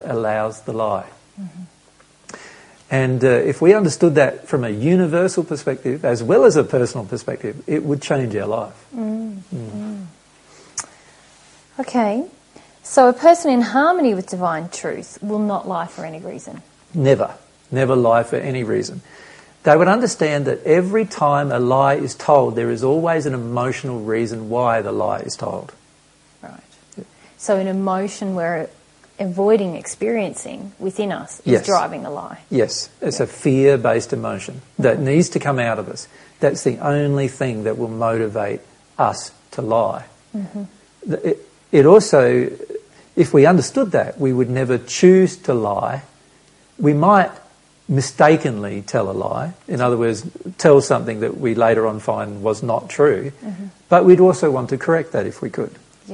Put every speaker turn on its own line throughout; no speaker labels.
allows the lie. And if we understood that from a universal perspective, as well as a personal perspective, it would change our life.
Okay, so a person in harmony with divine truth will not lie for any reason.
Never lie for any reason. They would understand that every time a lie is told, there is always an emotional reason why the lie is told.
Right. So an emotion we're avoiding experiencing within us is driving the lie.
Yes, it's a fear-based emotion that needs to come out of us. That's the only thing that will motivate us to lie. It also, if we understood that, we would never choose to lie. We might mistakenly tell a lie. In other words, tell something that we later on find was not true. But we'd also want to correct that if we could.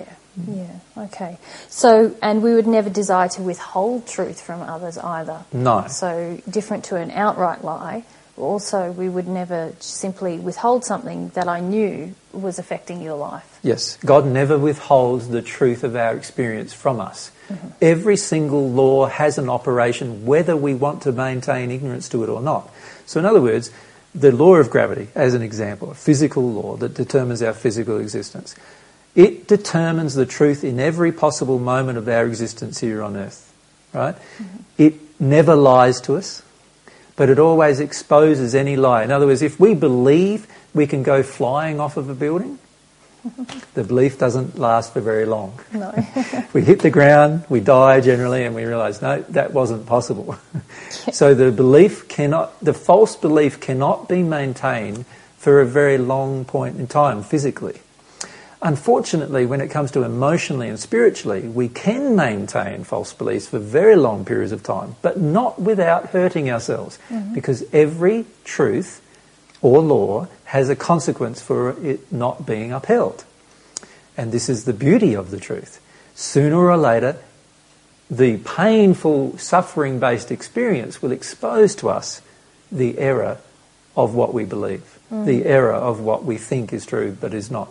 Okay. So, and we would never desire to withhold truth from others either.
No.
So, different to an outright lie, also we would never simply withhold something that I knew was affecting your life.
Yes. God never withholds the truth of our experience from us. Every single law has an operation whether we want to maintain ignorance to it or not. So in other words, the law of gravity, as an example, a physical law that determines our physical existence, it determines the truth in every possible moment of our existence here on earth, right? It never lies to us, but it always exposes any lie. In other words, if we believe we can go flying off of a building, the belief doesn't last for very long.
No.
We hit the ground, we die generally, and we realise, no, that wasn't possible. So the false belief cannot be maintained for a very long point in time physically. Unfortunately, when it comes to emotionally and spiritually, we can maintain false beliefs for very long periods of time, but not without hurting ourselves, because every truth or law has a consequence for it not being upheld. And this is the beauty of the truth. Sooner or later, the painful, suffering-based experience will expose to us the error of what we believe, the error of what we think is true but is not.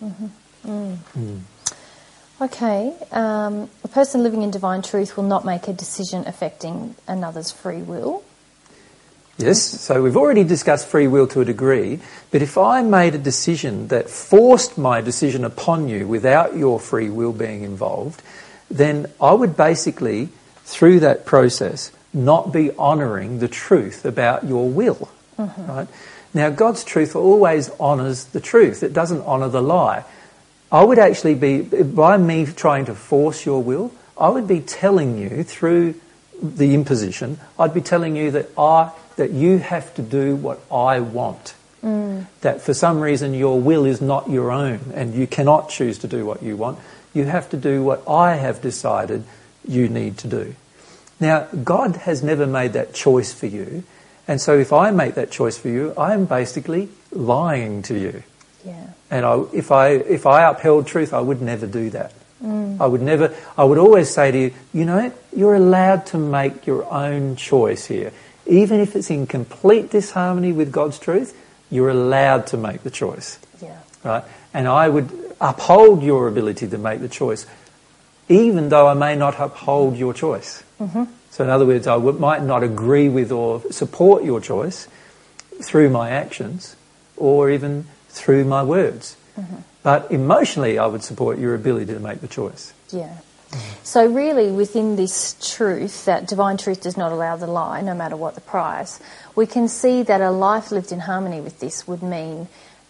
Okay, a person living in divine truth will not make a decision affecting another's free will.
Yes, so we've already discussed free will to a degree, but if I made a decision that forced my decision upon you without your free will being involved, then I would basically, through that process, not be honouring the truth about your will. Right? Now, God's truth always honours the truth. It doesn't honour the lie. I would actually be, by me trying to force your will, I would be telling you through the imposition, I'd be telling you that you have to do what I want. That for some reason your will is not your own and you cannot choose to do what you want. You have to do what I have decided you need to do. Now, God has never made that choice for you. And so if I make that choice for you, I am basically lying to you.
Yeah.
And if I upheld truth, I would never do that. I would always say to you, you know, you're allowed to make your own choice here. Even if it's in complete disharmony with God's truth, you're allowed to make the choice.
Yeah.
Right? And I would uphold your ability to make the choice, even though I may not uphold your choice. So in other words, I might not agree with or support your choice through my actions or even through my words. But emotionally, I would support your ability to make the choice.
Yeah. So really, within this truth, that divine truth does not allow the lie, no matter what the price, we can see that a life lived in harmony with this would mean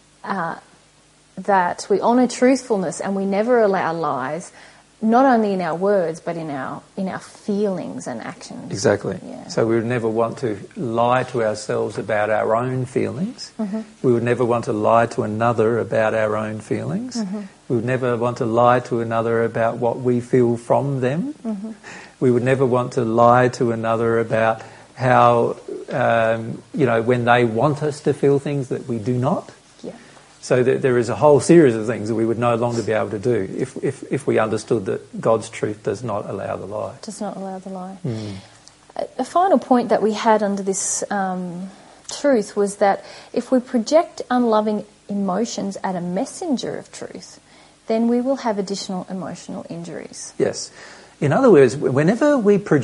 that we honour truthfulness and we never allow lies, not only in our words, but in our feelings and actions.
Exactly.
Yeah.
So we would never want to lie to ourselves about our own feelings. We would never want to lie to another about our own feelings. We would never want to lie to another about what we feel from them. We would never want to lie to another about how, when they want us to feel things that we do not. So there is a whole series of things that we would no longer be able to do if we understood that God's truth does not allow the lie.
Does not allow the lie. A final point that we had under this truth was that if we project unloving emotions at a messenger of truth, then we will have additional emotional injuries.
Yes. In other words, whenever we project